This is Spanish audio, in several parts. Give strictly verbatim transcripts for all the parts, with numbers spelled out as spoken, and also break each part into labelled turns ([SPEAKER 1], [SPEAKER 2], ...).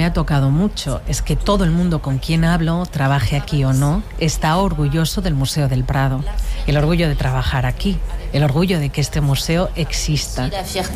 [SPEAKER 1] me ha tocado mucho es que todo el mundo con quien hablo, trabaje aquí o no, está orgulloso del Museo del Prado. El orgullo de trabajar aquí, el orgullo de que este museo exista.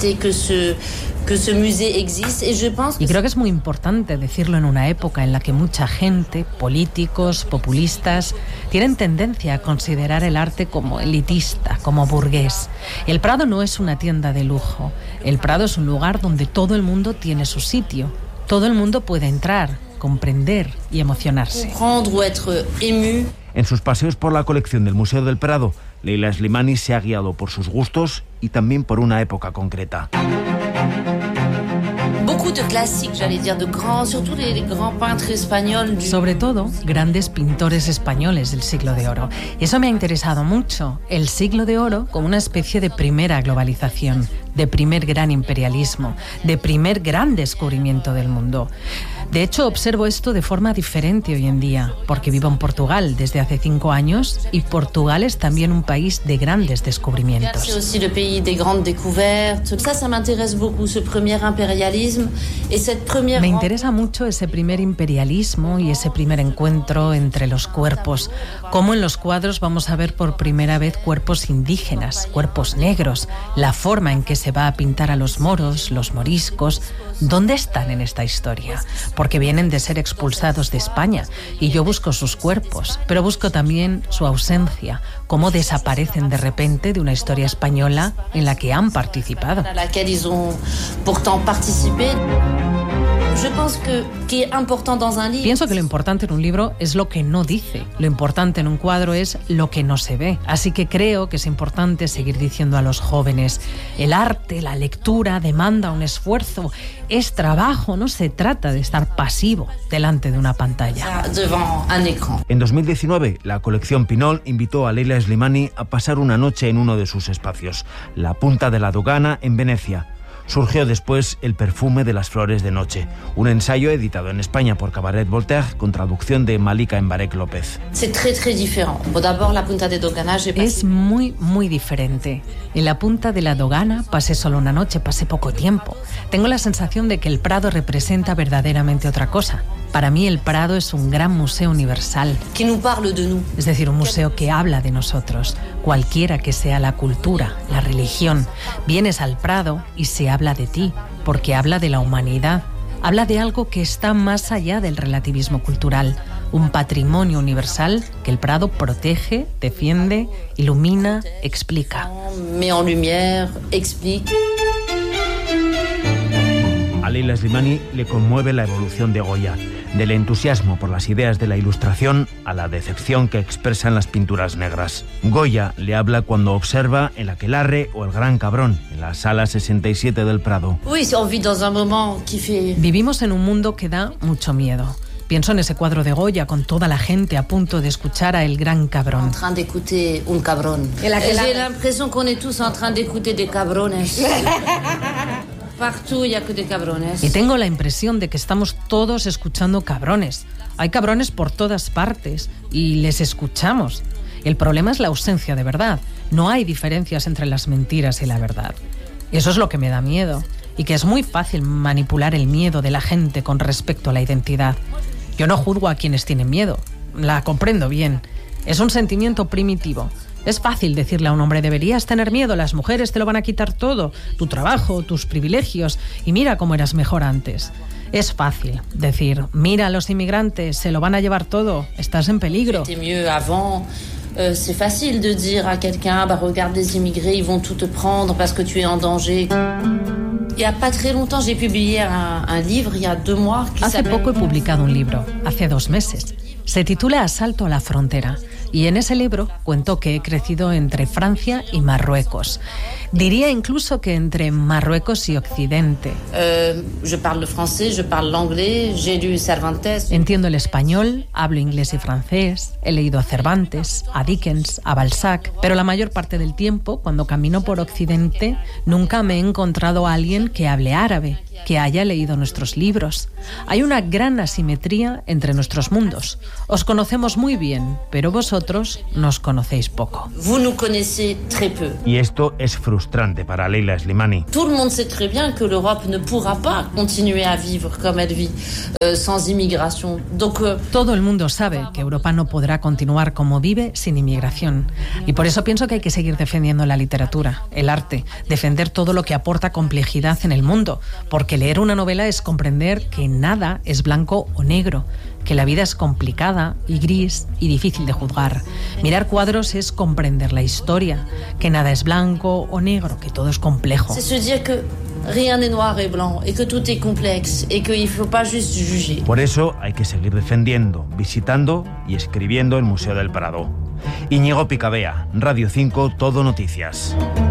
[SPEAKER 1] Y creo que es muy importante decirlo en una época en la que mucha gente, políticos, populistas, tienen tendencia a considerar el arte como elitista, como burgués. El Prado no es una tienda de lujo. El Prado es un lugar donde todo el mundo tiene su sitio. Todo el mundo puede entrar, comprender y emocionarse.
[SPEAKER 2] En sus paseos por la colección del Museo del Prado, Leila Slimani se ha guiado por sus gustos y también por una época concreta.
[SPEAKER 1] Sobre todo, grandes pintores españoles del siglo de oro. Eso me ha interesado mucho. El siglo de oro como una especie de primera globalización, de primer gran imperialismo, de primer gran descubrimiento del mundo. De hecho, observo esto de forma diferente hoy en día, porque vivo en Portugal desde hace cinco años y Portugal es también un país de grandes descubrimientos. Me interesa mucho ese primer imperialismo y ese primer encuentro entre los cuerpos. Cómo en los cuadros vamos a ver por primera vez cuerpos indígenas, cuerpos negros, la forma en que se va a pintar a los moros, los moriscos. ¿Dónde están en esta historia? Porque vienen de ser expulsados de España y yo busco sus cuerpos, pero busco también su ausencia, cómo desaparecen de repente de una historia española en la que han participado. Pienso que lo importante en un libro es lo que no dice. Lo importante en un cuadro es lo que no se ve. Así que creo que es importante seguir diciendo a los jóvenes, el arte, la lectura demanda un esfuerzo, es trabajo, no se trata de estar pasivo delante de una pantalla.
[SPEAKER 2] En dos mil diecinueve, la colección Pinol invitó a Leila Slimani a pasar una noche en uno de sus espacios, la Punta de la Dogana en Venecia. Surgió después El perfume de las flores de noche, un ensayo editado en España por Cabaret Voltaire con traducción de Malika Mbarek López.
[SPEAKER 1] Es muy, muy diferente. En la Punta de la Dogana pasé solo una noche, pasé poco tiempo. Tengo la sensación de que el Prado representa verdaderamente otra cosa. Para mí el Prado es un gran museo universal. Es decir, un museo que habla de nosotros, cualquiera que sea la cultura, la religión. Vienes al Prado y se habla de ti, porque habla de la humanidad. Habla de algo que está más allá del relativismo cultural, un patrimonio universal que el Prado protege, defiende, ilumina, explica.
[SPEAKER 2] A Leila Slimani le conmueve la evolución de Goya, del entusiasmo por las ideas de la Ilustración a la decepción que expresan las pinturas negras. Goya le habla cuando observa el aquelarre o el gran cabrón en la sala sesenta y siete del Prado.
[SPEAKER 1] Vivimos en un mundo que da mucho miedo. Pienso en ese cuadro de Goya con toda la gente a punto de escuchar a El Gran Cabrón.
[SPEAKER 3] En train d'écouter un cabrón. J'ai l'impression qu'on est tous en train d'écouter des cabrones.
[SPEAKER 1] Y tengo la impresión de que estamos todos escuchando cabrones. Hay cabrones por todas partes y les escuchamos. El problema es la ausencia de verdad. No hay diferencias entre las mentiras y la verdad. Eso es lo que me da miedo. Y que es muy fácil manipular el miedo de la gente con respecto a la identidad. Yo no juzgo a quienes tienen miedo. La comprendo bien. Es un sentimiento primitivo. Es fácil decirle a un hombre, deberías tener miedo, las mujeres te lo van a quitar todo, tu trabajo, tus privilegios, y mira cómo eras mejor antes. Es fácil decir, mira a los inmigrantes, se lo van a llevar todo, estás en peligro.
[SPEAKER 3] Euh, c'est facile de dire à quelqu'un, bah regarde les immigrés, ils vont tout te prendre parce que tu es en danger. Il y a pas très longtemps, j'ai publié un, un livre, il y a deux mois.
[SPEAKER 1] Hace poco he publicado un libro, hace dos meses. Se titula Asalto a la frontera. Y en ese libro cuento que he crecido entre Francia y Marruecos. Diría incluso que entre Marruecos y Occidente.
[SPEAKER 3] Euh, je parle le français, je parle l'anglais, j'ai lu Cervantes.
[SPEAKER 1] Entiendo el español, hablo inglés y francés, he leído a Cervantes, a Dickens, a Balzac, pero la mayor parte del tiempo, cuando camino por Occidente, nunca me he encontrado a alguien que hable árabe. que haya leído nuestros libros. Hay una gran asimetría entre nuestros mundos. Os conocemos muy bien, pero vosotros nos conocéis poco.
[SPEAKER 3] Vous nous connaissez très peu.
[SPEAKER 2] Y esto es frustrante para Leila Slimani.
[SPEAKER 3] Tout le monde sait très bien que l'Europe ne pourra pas continuer à vivre comme elle vit, euh, sans immigration. Donc, euh...
[SPEAKER 1] Todo el mundo sabe que Europa no podrá continuar como vive sin inmigración. Y por eso pienso que hay que seguir defendiendo la literatura, el arte, defender todo lo que aporta complejidad en el mundo, porque leer una novela es comprender que nada es blanco o negro, que la vida es complicada y gris y difícil de juzgar. Mirar cuadros es comprender la historia, que nada es blanco o negro, que todo es complejo.
[SPEAKER 3] C'est se dire que rien n'est noir et blanc, et que tout est complexe, et qu'il ne faut pas juste juger.
[SPEAKER 2] Por eso hay que seguir defendiendo, visitando y escribiendo el Museo del Prado. Íñigo Picabea, Radio cinco, Todo Noticias.